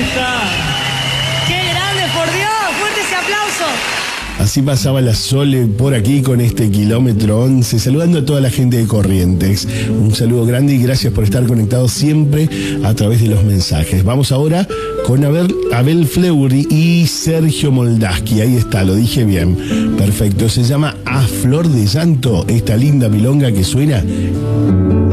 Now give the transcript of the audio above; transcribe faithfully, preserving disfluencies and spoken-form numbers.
está. ¡Qué grande, por Dios! ¡Fuerte ese aplauso! Así pasaba la Sole por aquí con este kilómetro once, saludando a toda la gente de Corrientes. Un saludo grande y gracias por estar conectados siempre a través de los mensajes. Vamos ahora con Abel, Abel Fleury y Sergio Moldaski. Ahí está, lo dije bien. Perfecto, se llama A Flor de Llanto, esta linda milonga que suena